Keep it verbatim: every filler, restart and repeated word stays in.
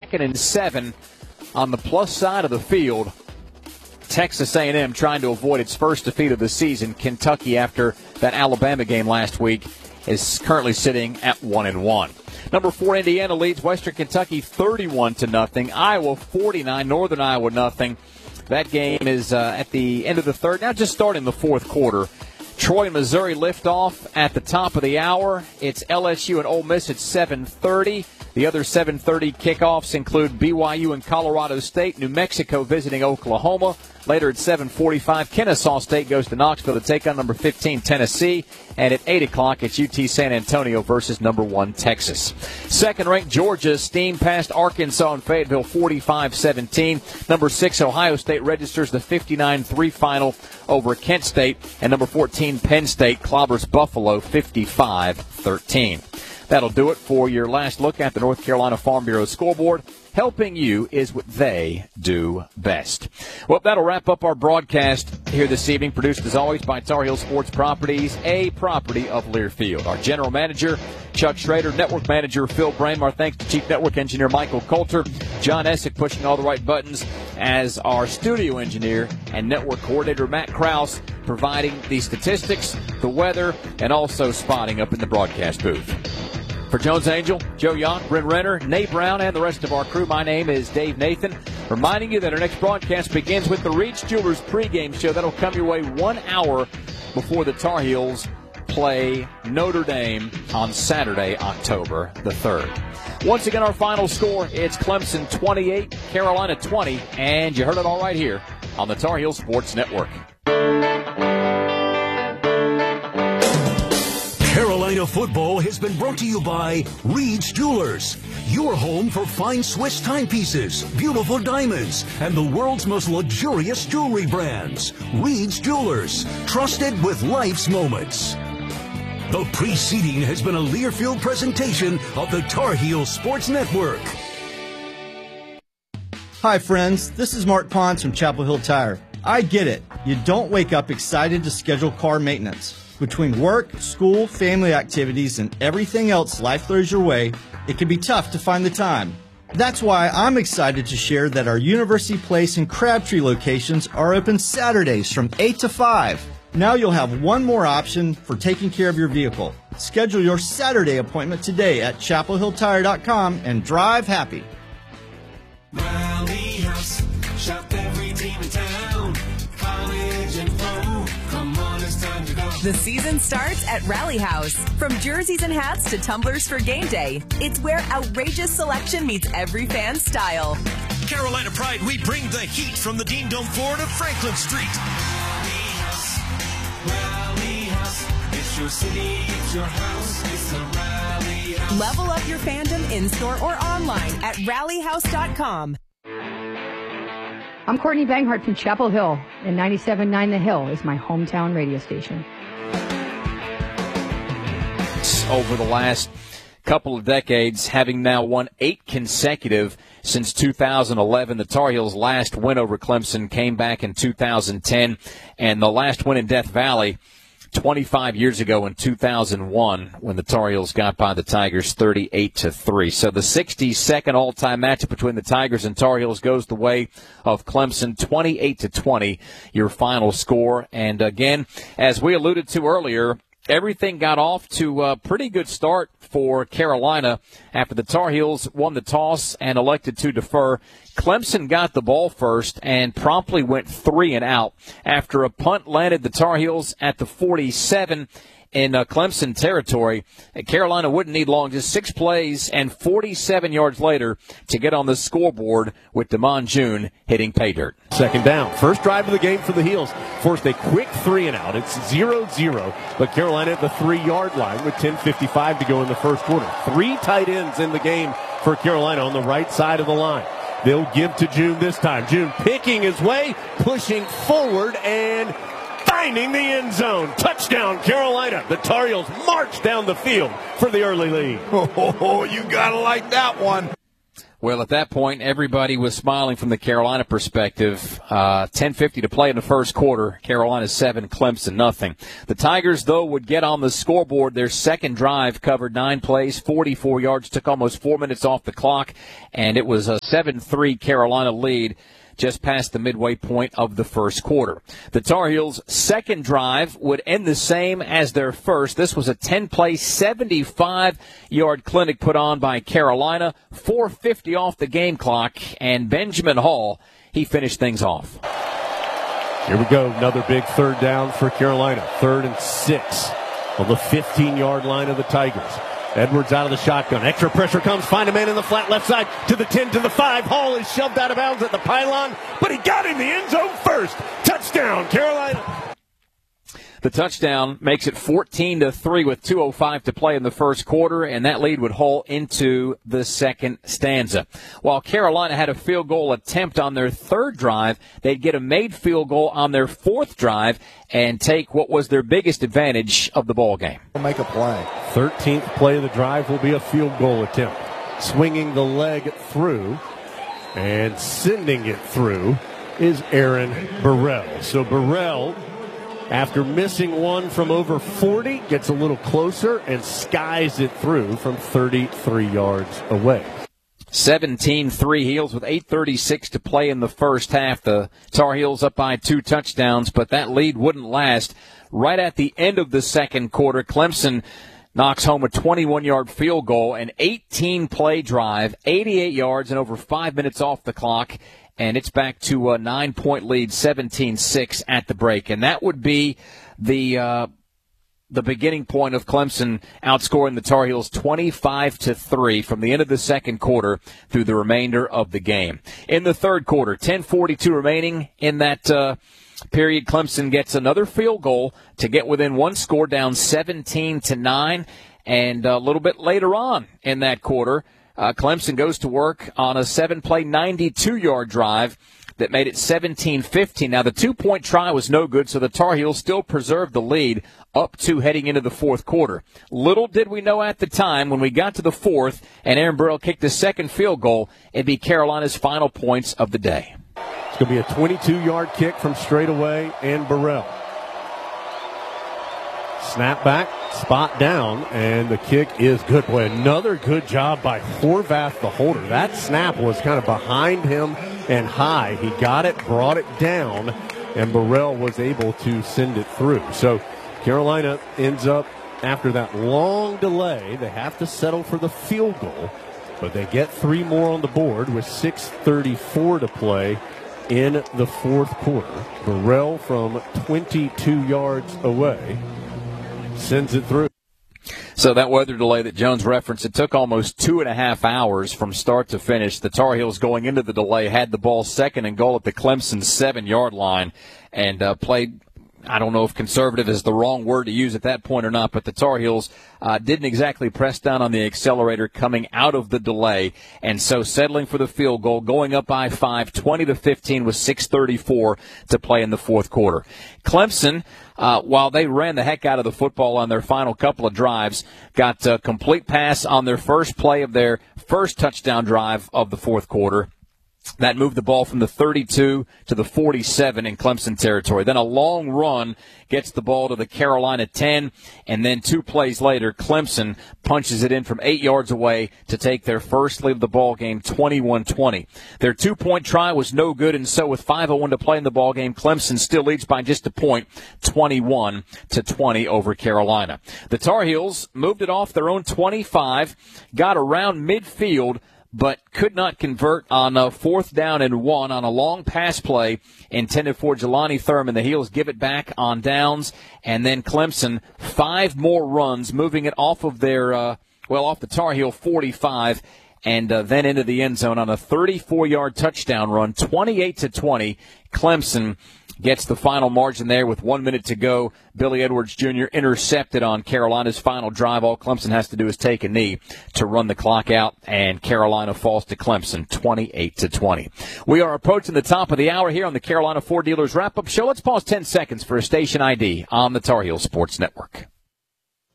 second and seven on the plus side of the field. Texas A and M trying to avoid its first defeat of the season. Kentucky, after that Alabama game last week, is currently sitting at one and one. Number four, Indiana leads Western Kentucky thirty-one to nothing. Iowa forty-nine, Northern Iowa nothing. That game is uh, at the end of the third, now just starting the fourth quarter. Troy and Missouri lift off at the top of the hour. It's L S U and Ole Miss at seven thirty. The other seven thirty kickoffs include B Y U and Colorado State, New Mexico visiting Oklahoma. Later at seven forty-five, Kennesaw State goes to Knoxville to take on number fifteen, Tennessee. And at eight o'clock, it's U T San Antonio versus number one, Texas. Second-ranked Georgia steamed past Arkansas and Fayetteville forty-five seventeen. Number six, Ohio State registers the fifty-nine three final over Kent State. And number fourteen, Penn State clobbers Buffalo fifty-five thirteen. That'll do it for your last look at the North Carolina Farm Bureau scoreboard. Helping you is what they do best. Well, that'll wrap up our broadcast here this evening, produced as always by Tar Heel Sports Properties, a property of Learfield. Our general manager, Chuck Schrader, network manager, Phil Brame. Our thanks to chief network engineer, Michael Coulter, John Essick pushing all the right buttons as our studio engineer and network coordinator, Matt Krause, providing the statistics, the weather, and also spotting up in the broadcast booth. For Jones Angel, Joe Young, Bryn Renner, Nate Brown, and the rest of our crew, my name is Dave Nathan, reminding you that our next broadcast begins with the Reed's Jewelers pregame show. That'll come your way one hour before the Tar Heels play Notre Dame on Saturday, October the third. Once again, our final score, it's Clemson twenty-eight, Carolina twenty, and you heard it all right here on the Tar Heel Sports Network. Carolina football has been brought to you by Reed's Jewelers, your home for fine Swiss timepieces, beautiful diamonds, and the world's most luxurious jewelry brands. Reed's Jewelers, trusted with life's moments. The preceding has been a Learfield presentation of the Tar Heel Sports Network. Hi friends, this is Mark Pons from Chapel Hill Tire. I get it. You don't wake up excited to schedule car maintenance. Between work, school, family activities, and everything else life throws your way, it can be tough to find the time. That's why I'm excited to share that our University Place and Crabtree locations are open Saturdays from eight to five. Now you'll have one more option for taking care of your vehicle. Schedule your Saturday appointment today at chapel hill tire dot com and drive happy. Rally House, shop every team in town, college and pro, come on, it's time to go. The season starts at Rally House. From jerseys and hats to tumblers for game day, it's where outrageous selection meets every fan's style. Carolina Pride, we bring the heat from the Dean Dome floor to Franklin Street. Rally House, Rally House, it's your city, it's your house, it's the Rally House. Level up your fandom in-store or online at rally house dot com. I'm Courtney Banghart from Chapel Hill, and ninety-seven point nine The Hill is my hometown radio station. Over the last couple of decades, having now won eight consecutive since two thousand eleven. The Tar Heels' last win over Clemson came back in two thousand ten, and the last win in Death Valley twenty-five years ago in two thousand one, when the Tar Heels got by the Tigers thirty-eight to three. So the sixty-second all-time matchup between the Tigers and Tar Heels goes the way of Clemson, twenty-eight to twenty, your final score. And again, as we alluded to earlier, everything got off to a pretty good start for Carolina after the Tar Heels won the toss and elected to defer. Clemson got the ball first and promptly went three and out after a punt landed the Tar Heels at the forty-seven in uh, Clemson territory. Carolina wouldn't need long, just six plays and forty-seven yards later to get on the scoreboard with Damon June hitting pay dirt. Second down. First drive of the game for the Heels. Forced a quick three and out. It's zero zero, but Carolina at the three-yard line with ten fifty-five to go in the first quarter. Three tight ends in the game for Carolina on the right side of the line. They'll give to June this time. June picking his way, pushing forward, and finding the end zone. Touchdown, Carolina. The Tar Heels march down the field for the early lead. Oh, you gotta like that one. Well, at that point, everybody was smiling from the Carolina perspective. Uh, ten fifty to play in the first quarter. Carolina seven, Clemson nothing. The Tigers, though, would get on the scoreboard. Their second drive covered nine plays, forty-four yards, took almost four minutes off the clock, and it was a seven three Carolina lead just past the midway point of the first quarter. The Tar Heels' second drive would end the same as their first. This was a ten-play, seventy-five-yard clinic put on by Carolina, four fifty off the game clock, and Benjamin Hall, he finished things off. Here we go, another big third down for Carolina. Third and six on the fifteen-yard line of the Tigers. Edwards out of the shotgun. Extra pressure comes. Find a man in the flat left side to the ten, to the five. Hall is shoved out of bounds at the pylon, but he got in the end zone first. Touchdown, Carolina. The touchdown makes it fourteen to three with two oh five to play in the first quarter, and that lead would haul into the second stanza. While Carolina had a field goal attempt on their third drive, they'd get a made field goal on their fourth drive and take what was their biggest advantage of the ball game. Make a play. thirteenth play of the drive will be a field goal attempt. Swinging the leg through and sending it through is Aaron Burrell. So Burrell, after missing one from over forty, gets a little closer and skies it through from thirty-three yards away. seventeen three Heels with eight thirty-six to play in the first half. The Tar Heels up by two touchdowns, but that lead wouldn't last. Right at the end of the second quarter, Clemson knocks home a twenty-one-yard field goal, an eighteen-play drive, eighty-eight yards, and over five minutes off the clock. And it's back to a nine-point lead, seventeen six at the break. And that would be the uh, the beginning point of Clemson outscoring the Tar Heels twenty-five to three from the end of the second quarter through the remainder of the game. In the third quarter, ten forty-two remaining in that uh, period, Clemson gets another field goal to get within one score, down seventeen to nine. And a little bit later on in that quarter, Uh, Clemson goes to work on a seven-play, ninety-two-yard drive that made it seventeen fifteen. Now, the two-point try was no good, so the Tar Heels still preserved the lead up to heading into the fourth quarter. Little did we know at the time, when we got to the fourth and Aaron Burrell kicked the second field goal, it'd be Carolina's final points of the day. It's going to be a twenty-two-yard kick from straight away, and Burrell. Snap back, spot down, and the kick is good. Boy, another good job by Horvath, the holder. That snap was kind of behind him and high. He got it, brought it down, and Burrell was able to send it through. So Carolina ends up, after that long delay, they have to settle for the field goal, but they get three more on the board with six thirty-four to play in the fourth quarter. Burrell from twenty-two yards away sends it through. So that weather delay that Jones referenced, it took almost two and a half hours from start to finish. The Tar Heels, going into the delay, had the ball second and goal at the Clemson seven-yard line and uh, played, I don't know if conservative is the wrong word to use at that point or not, but the Tar Heels uh, didn't exactly press down on the accelerator coming out of the delay, and so settling for the field goal, going up by five, twenty to fifteen with six thirty-four to play in the fourth quarter. Clemson, uh, while they ran the heck out of the football on their final couple of drives, got a complete pass on their first play of their first touchdown drive of the fourth quarter. That moved the ball from the thirty-two to the forty-seven in Clemson territory. Then a long run gets the ball to the Carolina ten, and then two plays later, Clemson punches it in from eight yards away to take their first lead of the ball game, twenty-one twenty. Their two-point try was no good, and so with five oh one to play in the ball game, Clemson still leads by just a point, twenty-one to twenty over Carolina. The Tar Heels moved it off their own twenty-five, got around midfield, but could not convert on a fourth down and one on a long pass play intended for Jelani Thurman. The Heels give it back on downs, and then Clemson, five more runs, moving it off of their, uh, well, off the Tar Heel forty-five, and uh, then into the end zone on a thirty-four-yard touchdown run, twenty-eight to twenty. Clemson gets the final margin there with one minute to go. Billy Edwards Junior intercepted on Carolina's final drive. All Clemson has to do is take a knee to run the clock out, and Carolina falls to Clemson twenty-eight to twenty. We are approaching the top of the hour here on the Carolina Ford Dealers Wrap-Up Show. Let's pause ten seconds for a station I D on the Tar Heel Sports Network.